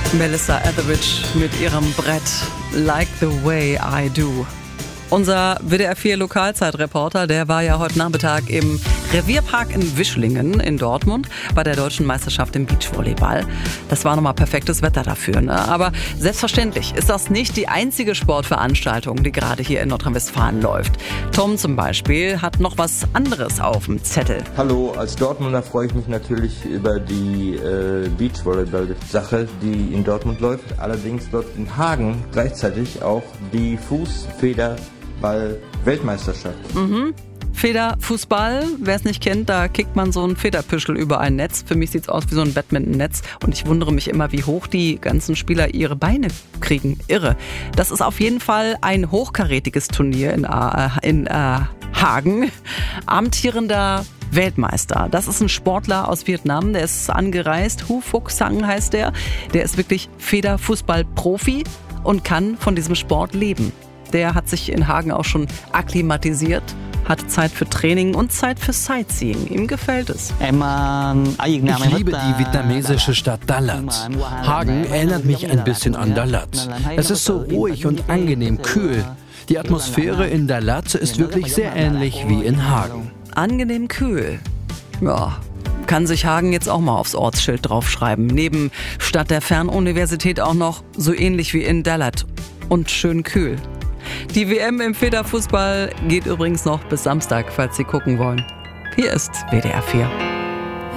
Melissa Etheridge mit ihrem Brett Like the Way I Do. Unser WDR 4 Lokalzeitreporter, der war ja heute Nachmittag im Revierpark in Wischlingen in Dortmund bei der deutschen Meisterschaft im Beachvolleyball. Das war nochmal perfektes Wetter dafür, ne? Aber selbstverständlich ist das nicht die einzige Sportveranstaltung, die gerade hier in Nordrhein-Westfalen läuft. Tom zum Beispiel hat noch was anderes auf dem Zettel. Hallo, als Dortmunder freue ich mich natürlich über die Beachvolleyball-Sache, die in Dortmund läuft. Allerdings läuft in Hagen gleichzeitig auch die Fußfederball-Weltmeisterschaft. Federfußball, wer es nicht kennt, da kickt man so ein Federpüschel über ein Netz. Für mich sieht es aus wie so ein Badminton-Netz und ich wundere mich immer, wie hoch die ganzen Spieler ihre Beine kriegen. Irre. Das ist auf jeden Fall ein hochkarätiges Turnier in Hagen. Amtierender Weltmeister. Das ist ein Sportler aus Vietnam, der ist angereist. Hu Phuc Sang heißt der. Der ist wirklich Federfußball-Profi und kann von diesem Sport leben. Der hat sich in Hagen auch schon akklimatisiert, hat Zeit für Training und Zeit für Sightseeing. Ihm gefällt es. Ich liebe die vietnamesische Stadt Da Lat. Hagen erinnert mich ein bisschen an Da Lat. Es ist so ruhig und angenehm kühl. Die Atmosphäre in Da Lat ist wirklich sehr ähnlich wie in Hagen. Angenehm kühl. Ja, kann sich Hagen jetzt auch mal aufs Ortsschild draufschreiben. Neben Stadt der Fernuniversität auch noch so ähnlich wie in Da Lat. Und schön kühl. Die WM im Federfußball geht übrigens noch bis Samstag, falls Sie gucken wollen. Hier ist WDR 4.